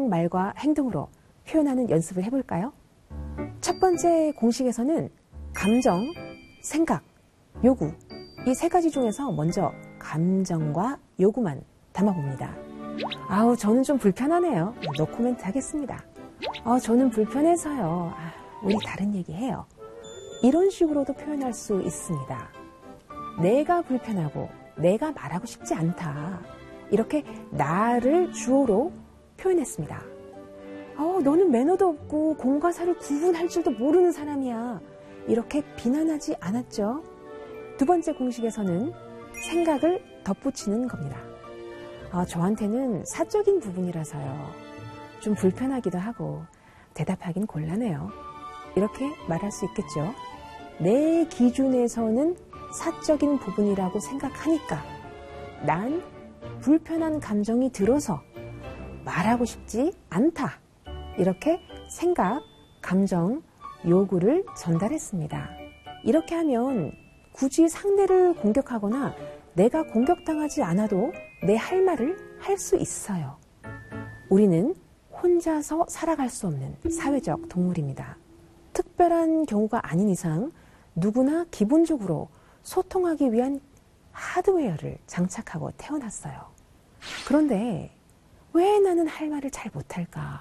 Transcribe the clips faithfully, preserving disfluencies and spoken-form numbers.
감정, 말과 행동으로 표현하는 연습을 해볼까요? 첫 번째 공식에서는 감정, 생각, 요구 이 세 가지 중에서 먼저 감정과 요구만 담아봅니다. 아우 저는 좀 불편하네요. 노코멘트 하겠습니다. 아 저는 불편해서요. 아, 우리 다른 얘기해요. 이런 식으로도 표현할 수 있습니다. 내가 불편하고 내가 말하고 싶지 않다. 이렇게 나를 주어로 표현했습니다. 어, 너는 매너도 없고 공과 사를 구분할 줄도 모르는 사람이야. 이렇게 비난하지 않았죠. 두 번째 공식에서는 생각을 덧붙이는 겁니다. 아, 저한테는 사적인 부분이라서요. 좀 불편하기도 하고 대답하긴 곤란해요. 이렇게 말할 수 있겠죠. 내 기준에서는 사적인 부분이라고 생각하니까 난 불편한 감정이 들어서 말하고 싶지 않다. 이렇게 생각, 감정, 요구를 전달했습니다. 이렇게 하면 굳이 상대를 공격하거나 내가 공격당하지 않아도 내 할 말을 할 수 있어요. 우리는 혼자서 살아갈 수 없는 사회적 동물입니다. 특별한 경우가 아닌 이상 누구나 기본적으로 소통하기 위한 하드웨어를 장착하고 태어났어요. 그런데 왜 나는 할 말을 잘 못할까?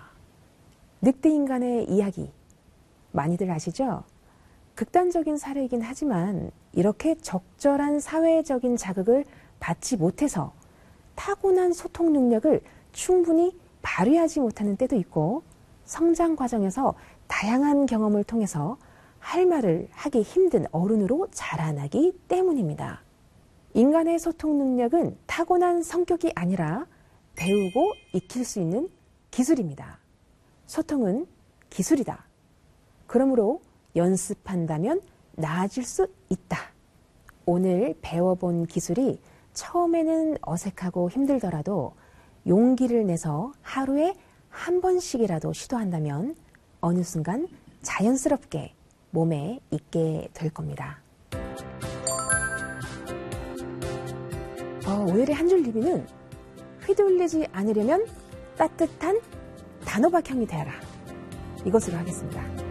늑대인간의 이야기 많이들 아시죠? 극단적인 사례이긴 하지만 이렇게 적절한 사회적인 자극을 받지 못해서 타고난 소통 능력을 충분히 발휘하지 못하는 때도 있고 성장 과정에서 다양한 경험을 통해서 할 말을 하기 힘든 어른으로 자라나기 때문입니다. 인간의 소통 능력은 타고난 성격이 아니라 배우고 익힐 수 있는 기술입니다. 소통은 기술이다. 그러므로 연습한다면 나아질 수 있다. 오늘 배워본 기술이 처음에는 어색하고 힘들더라도 용기를 내서 하루에 한 번씩이라도 시도한다면 어느 순간 자연스럽게 몸에 익게 될 겁니다. 어, 오늘의 한 줄 리뷰는 휘둘리지 않으려면 따뜻한 단호박형이 되어라. 이것으로 하겠습니다.